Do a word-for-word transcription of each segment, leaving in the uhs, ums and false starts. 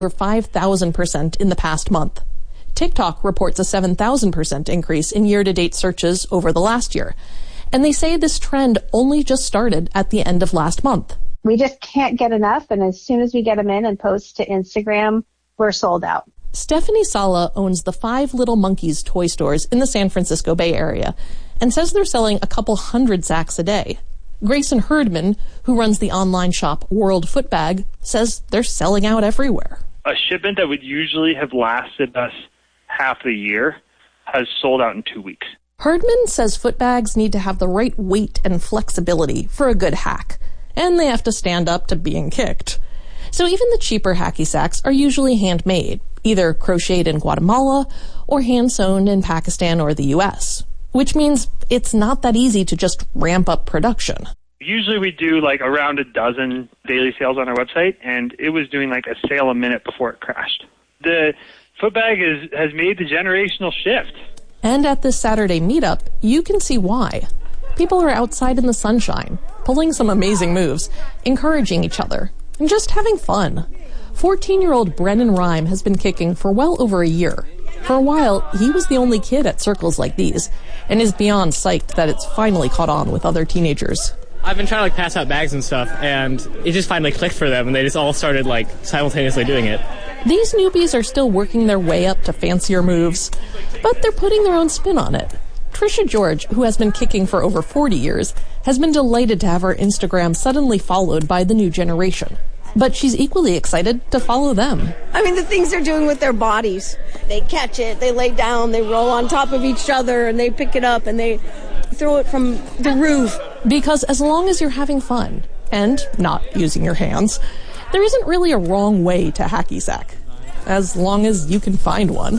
over five thousand percent in the past month. TikTok reports a seven thousand percent increase in year-to-date searches over the last year. And they say this trend only just started at the end of last month. We just can't get enough, and as soon as we get them in and post to Instagram, we're sold out. Stephanie Sala owns the Five Little Monkeys toy stores in the San Francisco Bay Area and says they're selling a couple hundred sacks a day. Grayson Herdman, who runs the online shop World Footbag, says they're selling out everywhere. A shipment that would usually have lasted us half a year has sold out in two weeks. Herdman says footbags need to have the right weight and flexibility for a good hack, and they have to stand up to being kicked. So even the cheaper hacky sacks are usually handmade, either crocheted in Guatemala or hand-sewn in Pakistan or the U S, which means it's not that easy to just ramp up production. Usually we do like around a dozen daily sales on our website, and it was doing like a sale a minute before it crashed. The Footbag is, has made the generational shift. And at this Saturday meetup, you can see why. People are outside in the sunshine, pulling some amazing moves, encouraging each other, and just having fun. fourteen-year-old Brennan Rhyme has been kicking for well over a year. For a while, he was the only kid at circles like these, and is beyond psyched that it's finally caught on with other teenagers. I've been trying to like pass out bags and stuff, and it just finally clicked for them, and they just all started like simultaneously doing it. These newbies are still working their way up to fancier moves, but they're putting their own spin on it. Trisha George, who has been kicking for over forty years, has been delighted to have her Instagram suddenly followed by the new generation. But she's equally excited to follow them. I mean, the things they're doing with their bodies. They catch it, they lay down, they roll on top of each other, and they pick it up, and they throw it from the roof. Because as long as you're having fun, and not using your hands, there isn't really a wrong way to hacky sack, as long as you can find one.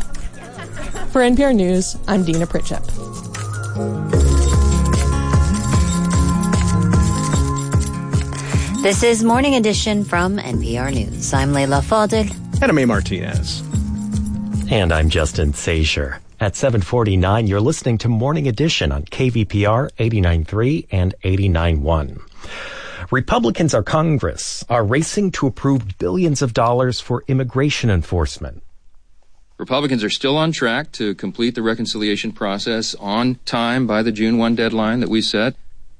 For N P R News, I'm Dina Pritchett. This is Morning Edition from N P R News. I'm Leila Fadel. And I'm A. Martinez. And I'm Justin Sager. At seven forty-nine, you're listening to Morning Edition on K V P R eighty-nine point three and eighty-nine point one. Republicans in Congress are racing to approve billions of dollars for immigration enforcement. Republicans are still on track to complete the reconciliation process on time by the June first deadline that we set.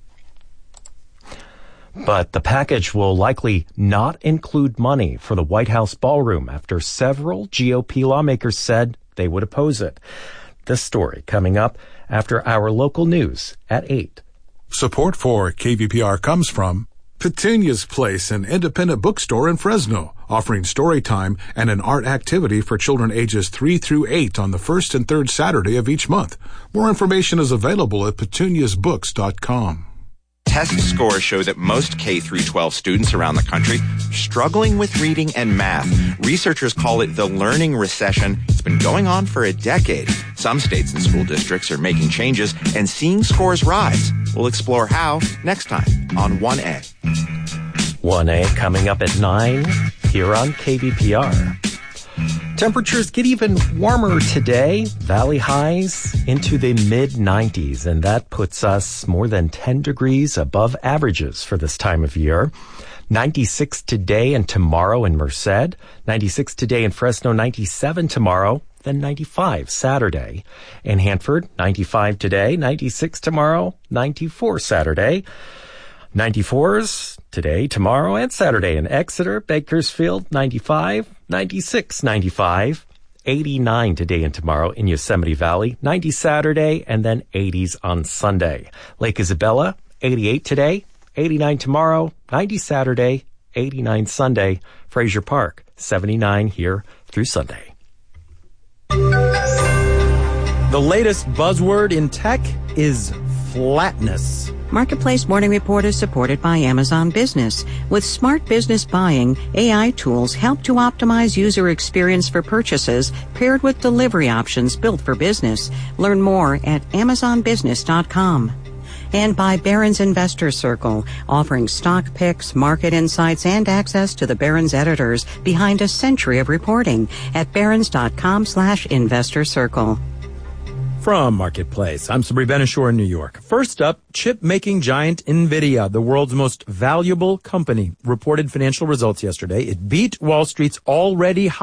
But the package will likely not include money for the White House ballroom after several G O P lawmakers said they would oppose it. This story coming up after our local news at eight. Support for K V P R comes from Petunia's Place, an independent bookstore in Fresno, offering story time and an art activity for children ages three through eight on the first and third Saturday of each month. More information is available at petunias books dot com. Test scores show that most K through twelve students around the country are struggling with reading and math. Researchers call it the learning recession. It's been going on for a decade. Some states and school districts are making changes and seeing scores rise. We'll explore how next time on one A. one A coming up at nine here on K V P R. Temperatures get even warmer today. Valley highs into the mid nineties, and that puts us more than ten degrees above averages for this time of year. ninety-six today and tomorrow in Merced. ninety-six today in Fresno, ninety-seven tomorrow, then ninety-five Saturday. In Hanford, ninety-five today, ninety-six tomorrow, ninety-four Saturday. ninety-fours today, tomorrow, and Saturday in Exeter, Bakersfield, ninety-five, ninety-six, ninety-five, eighty-nine today and tomorrow in Yosemite Valley, ninety Saturday, and then eighties on Sunday. Lake Isabella, eighty-eight today, eighty-nine tomorrow, ninety Saturday, eighty-nine Sunday. Frazier Park, seventy-nine here through Sunday. The latest buzzword in tech is flatness. Marketplace Morning Report is supported by Amazon Business. With smart business buying, A I tools help to optimize user experience for purchases paired with delivery options built for business. Learn more at amazon business dot com. And by Barron's Investor Circle, offering stock picks, market insights, and access to the Barron's editors behind a century of reporting at barrons dot com slash investor circle. From Marketplace, I'm Sabri Benishore in New York. First up, chip-making giant NVIDIA, the world's most valuable company, reported financial results yesterday. It beat Wall Street's already high